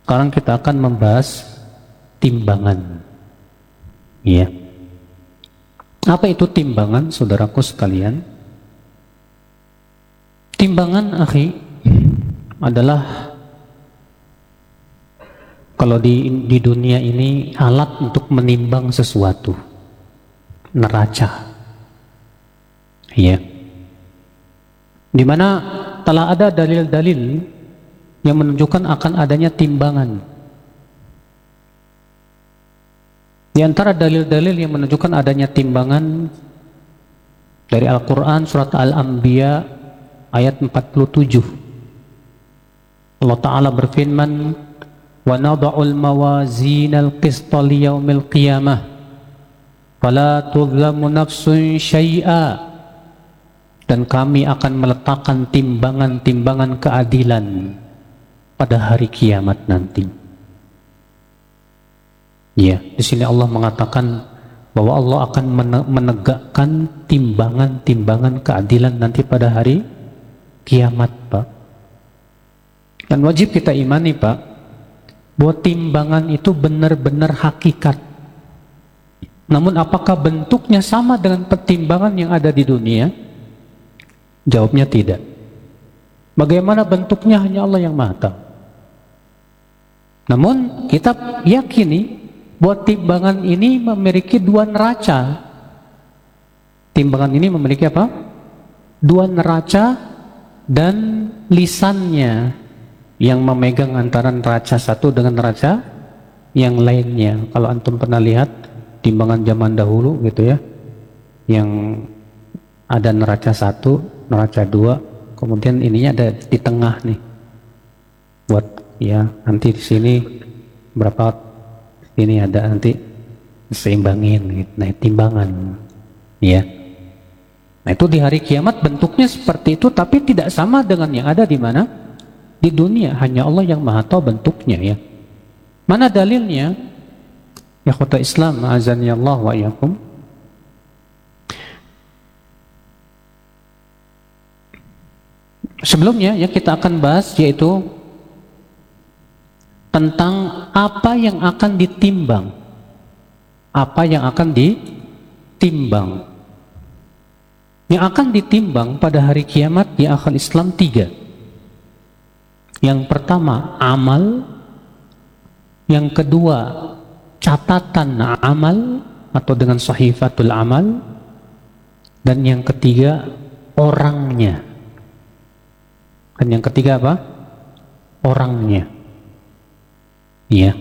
Sekarang kita akan membahas timbangan. Ya. Apa itu timbangan, saudaraku sekalian? Timbangan, akhi, adalah kalau di dunia ini alat untuk menimbang sesuatu, neraca. Ya. Di mana telah ada dalil-dalil yang menunjukkan akan adanya timbangan. Di antara dalil-dalil yang menunjukkan adanya timbangan dari Al-Quran surat Al-Anbiya ayat 47. Allah Ta'ala berfirman, wa nada'ul mawazinal qista liyaumil qiyamah fala tuzlamu nafsun syai'a, dan kami akan meletakkan timbangan-timbangan keadilan pada hari kiamat nanti. Ya, di sini Allah mengatakan bahwa Allah akan menegakkan timbangan-timbangan keadilan nanti pada hari kiamat, Pak. Dan wajib kita imani, Pak, bahwa timbangan itu benar-benar hakikat. Namun apakah bentuknya sama dengan pertimbangan yang ada di dunia? Jawabnya tidak. Bagaimana bentuknya hanya Allah yang Maha tahu. Namun kita yakini bahwa timbangan ini memiliki dua neraca. Timbangan ini memiliki apa? Dua neraca dan lisannya yang memegang antara neraca satu dengan neraca yang lainnya. Kalau antum pernah lihat timbangan zaman dahulu gitu ya, yang ada neraca satu, neraca dua, kemudian ininya ada di tengah nih. Buat ya nanti di sini berapa, ini ada nanti seimbangin gitu. Nah, timbangan ya. Nah, itu di hari kiamat bentuknya seperti itu, tapi tidak sama dengan yang ada di mana? Di dunia. Hanya Allah yang Maha tahu bentuknya ya. Mana dalilnya? Ya khotbah Islam, azani Allah wa iyyakum. Sebelumnya yang kita akan bahas yaitu tentang apa yang akan ditimbang. Apa yang akan ditimbang. Yang akan ditimbang pada hari kiamat di akhir Islam 3. Yang pertama amal, yang kedua catatan amal atau dengan sahifatul amal, dan yang ketiga orangnya. Dan yang ketiga apa? Orangnya. Iya.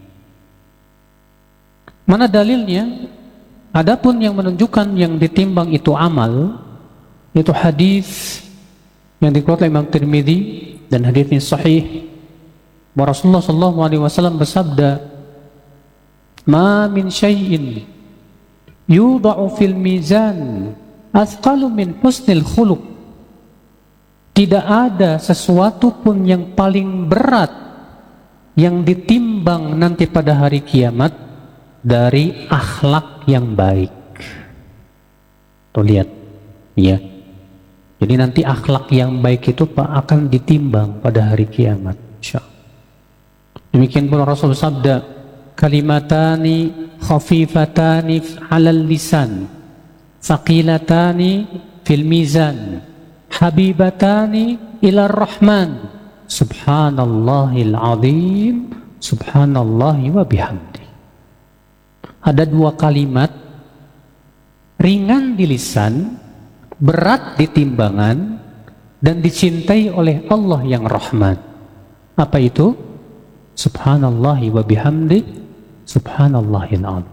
Mana dalilnya? Adapun yang menunjukkan yang ditimbang itu amal, itu hadis yang dikeluarkan Imam Tirmidzi dan hadisnya sahih. Rasulullah sallallahu alaihi wasallam bersabda, "Ma min syai'in yudha'u fil mizan athqalu min husnil khuluq." Tidak ada sesuatu pun yang paling berat yang ditimbang nanti pada hari kiamat dari akhlak yang baik. Tuh lihat, ya. Jadi nanti akhlak yang baik itu Pak akan ditimbang pada hari kiamat. Insyaallah. Demikian pula Rasul sabda, kalimatani khafifatani 'alal lisan, thaqilatani fil mizan, habibatani ila rahman, subhanallahil azim, subhanallahi wa bihamdi. Ada dua kalimat ringan di lisan, berat di timbangan, dan dicintai oleh Allah yang rahman. Apa itu? Subhanallahi wa bihamdi, subhanallahil azim.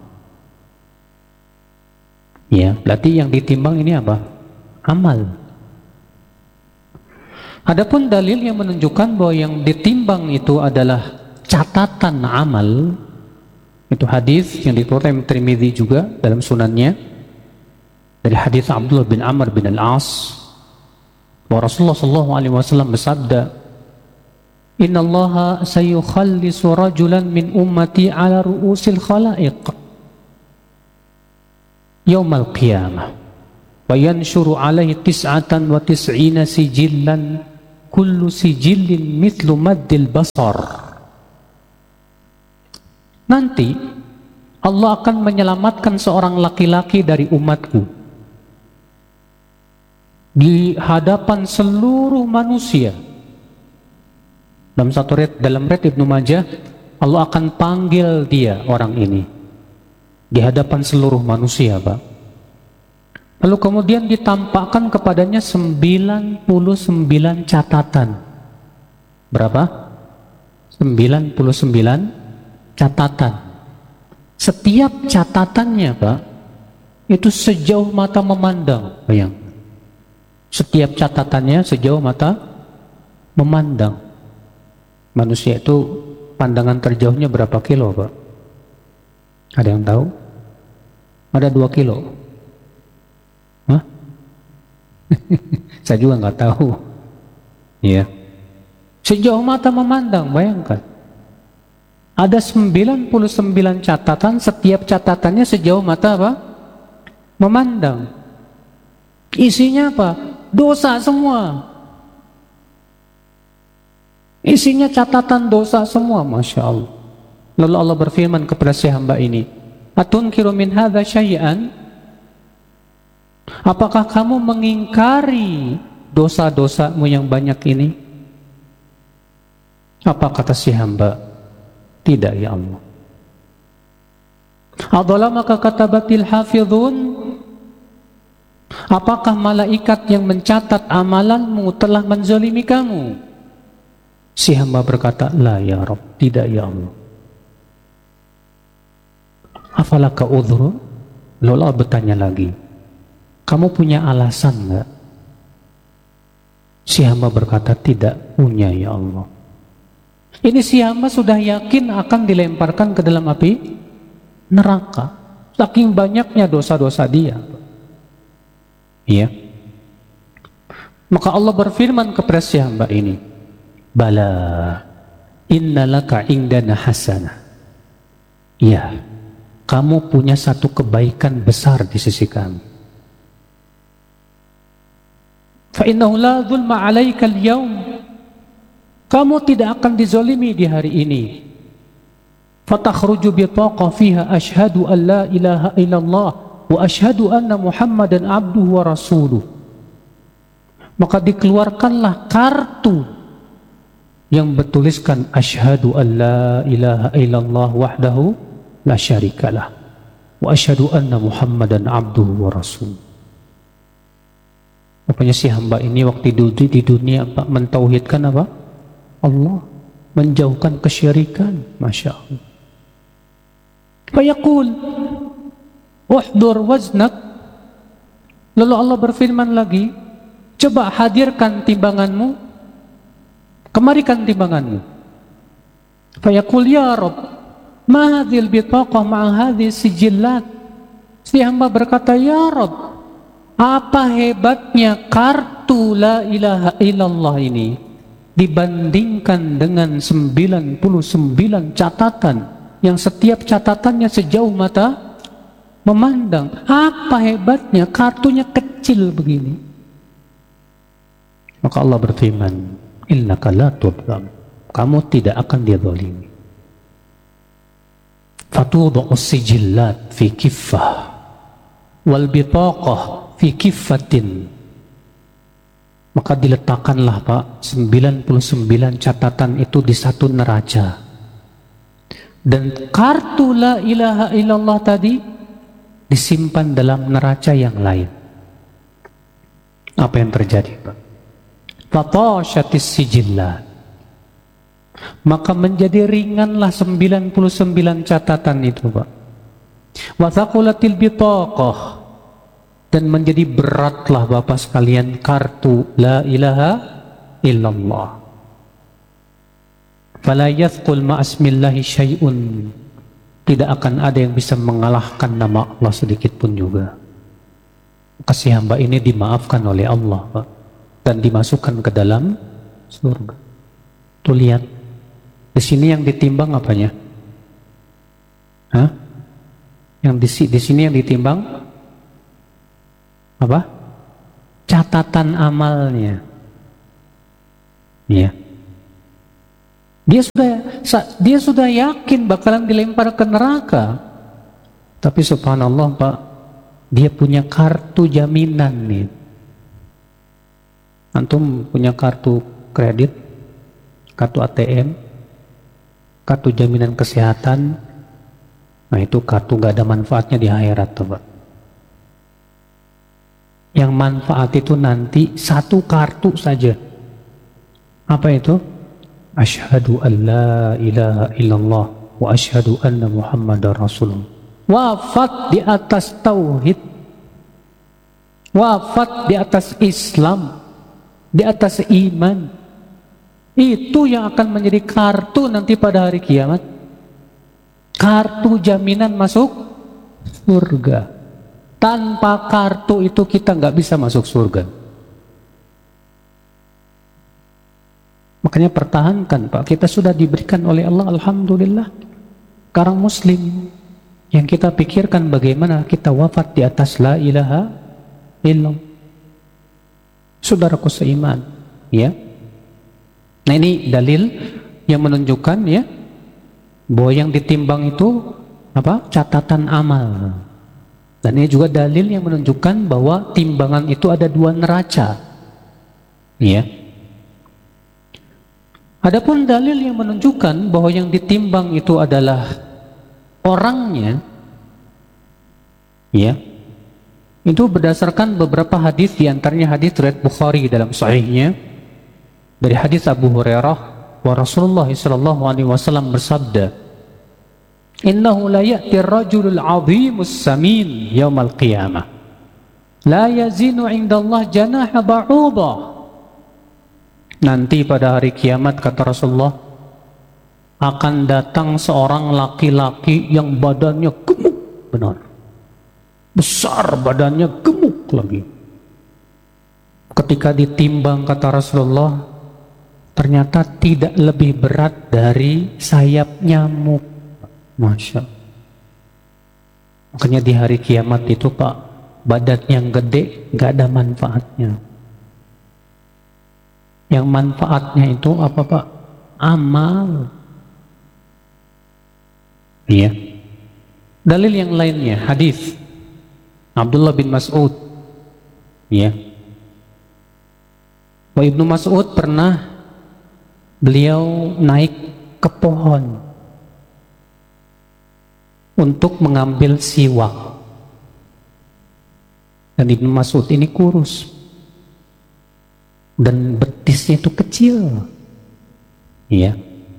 Ya, berarti yang ditimbang ini apa? Amal. Adapun dalil yang menunjukkan bahwa yang ditimbang itu adalah catatan amal, itu hadis yang dikeluarkan Tirmidzi juga dalam sunannya dari hadis Abdullah bin Amr bin Al-As bahwa Rasulullah sallallahu alaihi wasallam bersabda, "Innallaha sayukhallisu rajulan min ummati ala ru'usil khalaiq yaumal qiyamah wa yanshuru alaihi tis'atan wa tis'ina sijillan kullu sijillin mithlu maddil basar." nanti Allah akan menyelamatkan seorang laki-laki dari umatku di hadapan seluruh manusia. Dalam riwayat Ibnu Majah, Allah akan panggil dia, orang ini, di hadapan seluruh manusia, Pak. Lalu kemudian ditampakkan kepadanya 99 catatan. Berapa? 99 catatan. Setiap catatannya, Pak, itu sejauh mata memandang. Bayang. Setiap catatannya sejauh mata memandang. Manusia itu pandangan terjauhnya berapa kilo, Pak? Ada yang tahu? Ada 2 kilo. Hah? Saya juga nggak tahu. Iya. Sejauh mata memandang, bayangkan. Ada 99 catatan, setiap catatannya sejauh mata apa? Memandang. Isinya apa? Dosa semua. Isinya catatan dosa semua, Masya Allah. Lalu Allah berfirman kepada si hamba ini, "Atunkiru min hadza syai'an?" Apakah kamu mengingkari dosa-dosamu yang banyak ini? Apa kata si hamba? Tidak, ya Allah. Adzalamaka katabatil hafizun? Apakah malaikat yang mencatat amalanmu telah menzalimi kamu? Si hamba berkata, la ya Rabb, tidak ya Allah. Afalaka udhru? Lalu Allah bertanya lagi, kamu punya alasan enggak? Si hamba berkata, tidak punya ya Allah. Ini si hamba sudah yakin akan dilemparkan ke dalam api neraka. Saking banyaknya dosa-dosa dia. Iya. Maka Allah berfirman kepada si hamba ini, bala innalaka indana hasanah. Ya, kamu punya satu kebaikan besar di sisi kami. Fa innahu la dzulma 'alaika al-yaum. Kamu tidak akan dizalimi di hari ini. Fatakhruju bitaqa fiha asyhadu an la ilaha illallah wa asyhadu anna Muhammadan abduhu wa rasuluh. Maka dikeluarkanlah kartu yang bertuliskan asyhadu an la ilaha illallah wahdahu la syarikalah wa asyhadu anna Muhammadan abduhu wa rasuluh. Rupanya si hamba ini waktu di dunia Pak mentauhidkan apa? Allah, menjauhkan kesyirikan. Masya Allah. Fayaqul uhdur waznak. Lalu Allah berfirman lagi, coba hadirkan timbanganmu, kemarikan timbanganmu. Fayaqul ya Rabb, ma hadhil bitaqah ma'a hadhil sijillat. Si hamba berkata, ya Rabb, apa hebatnya kartu la ilaha illallah ini dibandingkan dengan 99 catatan yang setiap catatannya sejauh mata memandang. Apa hebatnya, kartunya kecil begini. Maka Allah berfirman, innaka la tudlam, kamu tidak akan dizalimi. Fatudu'u sijillat fi kiffah wal bitaqah fi kiffatin. Maka diletakkanlah Pak 99 catatan itu di satu neraca, dan kartu la ilaha illallah tadi disimpan dalam neraca yang lain. Apa yang terjadi Pak? Fatashatis sijillah, maka menjadi ringanlah 99 catatan itu Pak. Wa thaqulatil bitaqah, dan menjadi beratlah Bapak sekalian kartu la ilaha illallah. Fala yathqul ma'asmillahi syai'un, tidak akan ada yang bisa mengalahkan nama Allah sedikit pun juga. Kasih hamba ini dimaafkan oleh Allah Pak, dan dimasukkan ke dalam surga. Tuh lihat, di sini yang ditimbang apanya? Hah? Yang di sini yang ditimbang apa? Catatan amalnya. Ya. Dia sudah yakin bakalan dilempar ke neraka. Tapi subhanallah Pak, dia punya kartu jaminan nih. Antum punya kartu kredit, kartu ATM, kartu jaminan kesehatan. Nah itu kartu gak ada manfaatnya di akhirat tuh Pak. Yang manfaat itu nanti satu kartu saja. Apa itu? Asyhadu an la ilaha illallah wa asyhadu anna Muhammadar Rasulullah. Wafat di atas tauhid, wafat di atas Islam, di atas iman. Itu yang akan menjadi kartu nanti pada hari kiamat. Kartu jaminan masuk surga. Tanpa kartu itu kita nggak bisa masuk surga. Makanya pertahankan Pak, kita sudah diberikan oleh Allah, alhamdulillah. Sekarang muslim, yang kita pikirkan bagaimana kita wafat di atas la ilaha illallah. Saudaraku seiman, ya. Nah ini dalil yang menunjukkan ya bahwa yang ditimbang itu apa? Catatan amal. Dan ini juga dalil yang menunjukkan bahwa timbangan itu ada dua neraca. Ya. Adapun dalil yang menunjukkan bahwa yang ditimbang itu adalah orangnya, ya, itu berdasarkan beberapa hadis, diantaranya hadis riwayat Bukhari dalam sahihnya dari hadis Abu Hurairah, wa Rasulullah sallallahu alaihi wasallam bersabda, innahu la ya'ti ar-rajulul 'azimus samin yaumal qiyamah la yazinu 'inda Allah janaha ba'udah. Nanti pada hari kiamat kata Rasulullah akan datang seorang laki-laki yang badannya gemuk, benar, besar badannya, gemuk lagi. Ketika ditimbang kata Rasulullah ternyata tidak lebih berat dari sayap nyamuk. Masya Allah. Makanya di hari kiamat itu Pak, badan yang gede gak ada manfaatnya. Yang manfaatnya itu apa Pak? Amal. Iya. Dalil yang lainnya, hadis Abdullah bin Mas'ud. Iya. Wa Ibnu Mas'ud pernah beliau naik ke pohon untuk mengambil siwak. Dan Ibnu Mas'ud ini kurus. Dan betisnya itu kecil. Iya.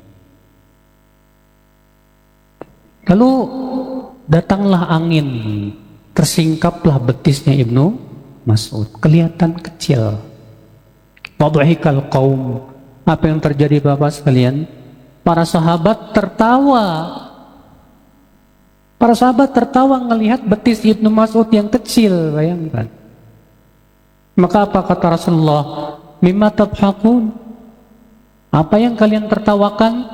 Lalu datanglah angin, tersingkaplah betisnya Ibnu Mas'ud, kelihatan kecil. Wadhahikal qaum. Apa yang terjadi Bapak sekalian? Para sahabat tertawa. Para sahabat tertawa melihat betis Ibnu Mas'ud yang kecil, bayangkan. Maka apa kata Rasulullah? Mimma tadhakun? Apa yang kalian tertawakan?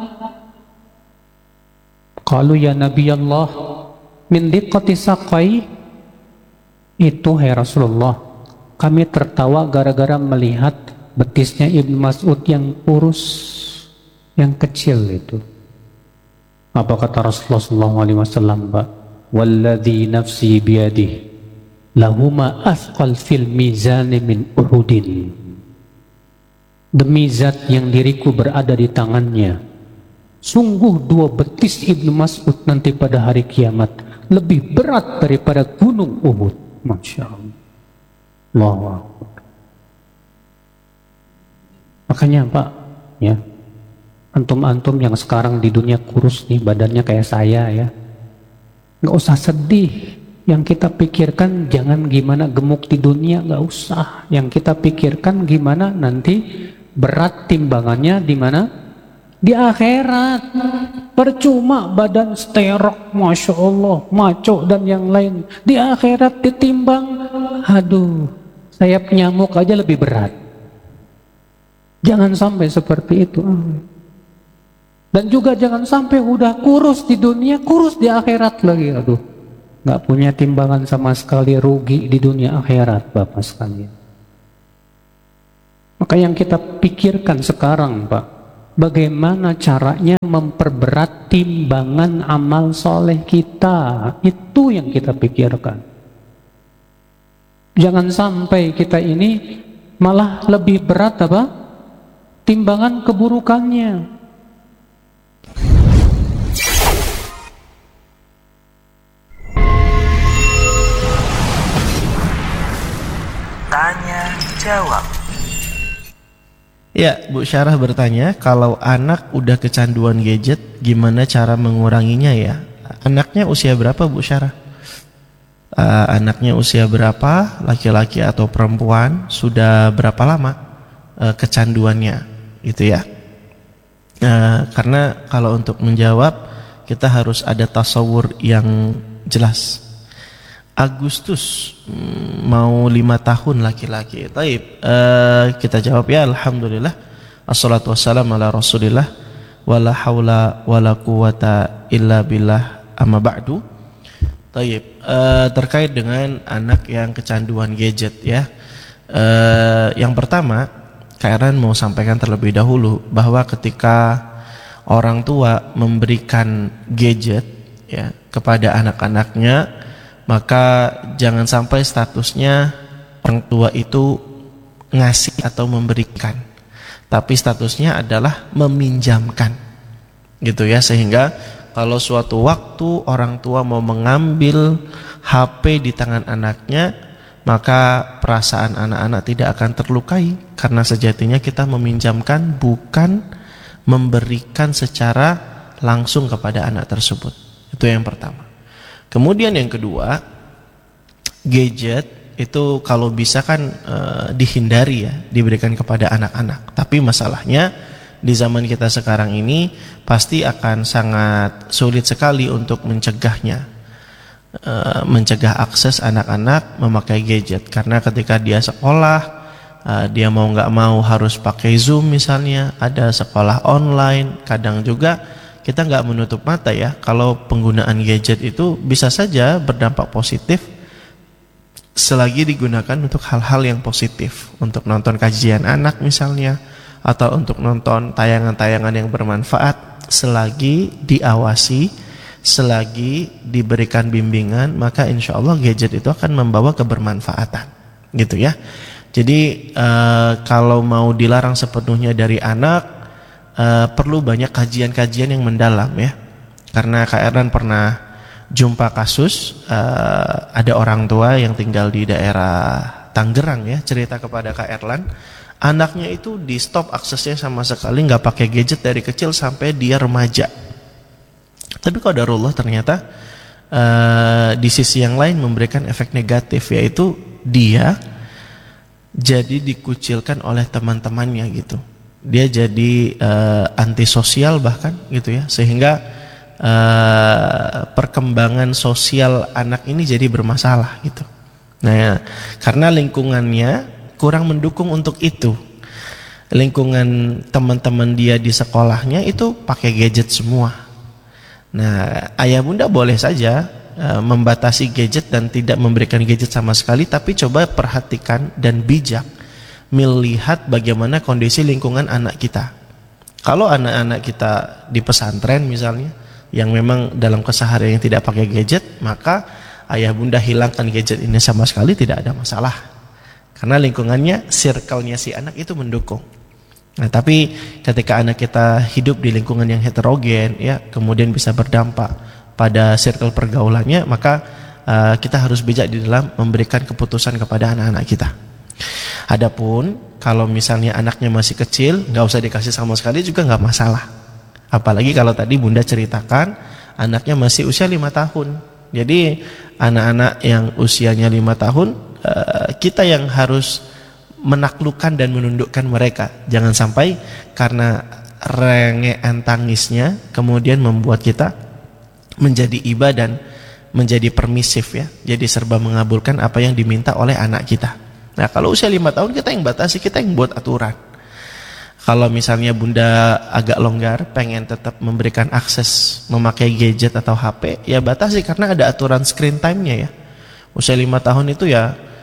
Qalu ya Nabi Allah min diqqati saqai. Itu hai Rasulullah, kami tertawa gara-gara melihat betisnya Ibnu Mas'ud yang kurus, yang kecil itu. Apa kata Rasulullah SAW? Pak, walladzi nafsi biyadihi lahuma athqal fil mizani min Uhudin. Demi zat yang diriku berada di tangannya, sungguh dua betis Ibnu Mas'ud nanti pada hari kiamat lebih berat daripada gunung Uhud. Masya Allah. Allahu Akbar. Makanya Pak, ya, antum-antum yang sekarang di dunia kurus nih, badannya kayak saya ya, nggak usah sedih. Yang kita pikirkan jangan gimana gemuk di dunia, nggak usah. Yang kita pikirkan gimana nanti berat timbangannya di mana? Di akhirat. Percuma badan sterok, masya Allah, maco dan yang lain. Di akhirat ditimbang, aduh, sayap nyamuk aja lebih berat. Jangan sampai seperti itu. Dan juga jangan sampai udah kurus di dunia, kurus di akhirat lagi. Aduh, nggak punya timbangan sama sekali, rugi di dunia akhirat Bapak sekalian. Maka yang kita pikirkan sekarang Pak, bagaimana caranya memperberat timbangan amal soleh kita. Itu yang kita pikirkan. Jangan sampai kita ini malah lebih berat apa? Timbangan keburukannya. Tanya jawab. Ya, Bu Syarah bertanya, kalau anak udah kecanduan gadget, gimana cara menguranginya ya? Anaknya usia berapa, Bu Syarah? Anaknya usia berapa, laki-laki atau perempuan, sudah berapa lama kecanduannya, gitu ya? Karena kalau untuk menjawab, kita harus ada tasawur yang jelas. Agustus mau 5 tahun laki-laki. Taib, kita jawab ya alhamdulillah. Assalatu wassalamu ala Rasulillah wala haula wala quwata illa billah amma ba'du. Taib, terkait dengan anak yang kecanduan gadget ya. Yang pertama, Kak Eran mau sampaikan terlebih dahulu bahwa ketika orang tua memberikan gadget ya kepada anak-anaknya, maka jangan sampai statusnya orang tua itu ngasih atau memberikan, tapi statusnya adalah meminjamkan, gitu ya. Sehingga kalau suatu waktu orang tua mau mengambil HP di tangan anaknya, maka perasaan anak-anak tidak akan terlukai, karena sejatinya kita meminjamkan, bukan memberikan secara langsung kepada anak tersebut. Itu yang pertama. Kemudian yang kedua, gadget itu kalau bisa kan dihindari ya, diberikan kepada anak-anak. Tapi masalahnya di zaman kita sekarang ini pasti akan sangat sulit sekali untuk mencegahnya, mencegah akses anak-anak memakai gadget. Karena ketika dia sekolah, dia mau nggak mau harus pakai Zoom misalnya, ada sekolah online. Kadang juga kita nggak menutup mata ya, kalau penggunaan gadget itu bisa saja berdampak positif selagi digunakan untuk hal-hal yang positif, untuk nonton kajian anak misalnya, atau untuk nonton tayangan-tayangan yang bermanfaat. Selagi diawasi, selagi diberikan bimbingan, maka insya Allah gadget itu akan membawa kebermanfaatan, gitu ya. Jadi kalau mau dilarang sepenuhnya dari anak, perlu banyak kajian-kajian yang mendalam ya. Karena Kak Erdan pernah jumpa kasus ada orang tua yang tinggal di daerah Tangerang ya, cerita kepada Kak Erlan, anaknya itu di stop aksesnya sama sekali, nggak pakai gadget dari kecil sampai dia remaja. Tapi qadarullah ternyata di sisi yang lain memberikan efek negatif, yaitu dia jadi dikucilkan oleh teman-temannya gitu. Dia jadi antisosial bahkan gitu ya, sehingga perkembangan sosial anak ini jadi bermasalah gitu. Nah ya, karena lingkungannya kurang mendukung untuk itu. Lingkungan teman-teman dia di sekolahnya itu pakai gadget semua. Nah, ayah bunda boleh saja membatasi gadget dan tidak memberikan gadget sama sekali, tapi coba perhatikan dan bijak melihat bagaimana kondisi lingkungan anak kita. Kalau anak-anak kita di pesantren misalnya, yang memang dalam keseharian yang tidak pakai gadget, maka ayah bunda hilangkan gadget ini sama sekali, tidak ada masalah. Karena lingkungannya, circle-nya si anak itu mendukung. Nah, tapi ketika anak kita hidup di lingkungan yang heterogen, ya, kemudian bisa berdampak pada circle pergaulannya, maka kita harus bijak di dalam memberikan keputusan kepada anak-anak kita. Adapun kalau misalnya anaknya masih kecil, nggak usah dikasih sama sekali juga nggak masalah. Apalagi kalau tadi bunda ceritakan anaknya masih usia 5 tahun. Jadi anak-anak yang usianya 5 tahun, kita yang harus menaklukkan dan menundukkan mereka. Jangan sampai karena rengean tangisnya kemudian membuat kita menjadi iba dan menjadi permisif ya. Jadi serba mengabulkan apa yang diminta oleh anak kita. Nah, kalau usia 5 tahun kita yang batasi, kita yang buat aturan. Kalau misalnya bunda agak longgar, pengen tetap memberikan akses memakai gadget atau HP, ya batasi karena ada aturan screen time-nya ya. Usia 5 tahun itu ya